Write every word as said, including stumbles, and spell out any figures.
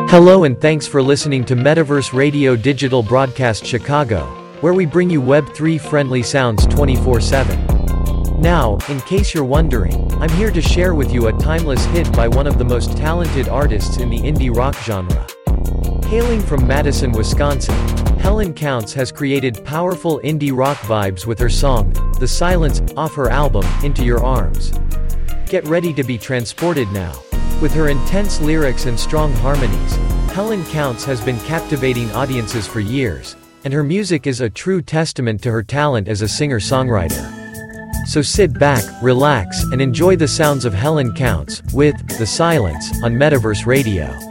Hello and thanks for listening to Metaverse Radio Digital Broadcast Chicago, where we bring you Web three friendly sounds twenty-four seven. Now, in case you're wondering, I'm here to share with you a timeless hit by one of the most talented artists in the indie rock genre. Hailing from Madison, Wisconsin, Helen Counts has created powerful indie rock vibes with her song, The Silence, off her album, Into Your Arms. Get ready to be transported now. With her intense lyrics and strong harmonies, Helen Counts has been captivating audiences for years, and her music is a true testament to her talent as a singer-songwriter. So sit back, relax, and enjoy the sounds of Helen Counts, with The Silence, on Metaverse Radio.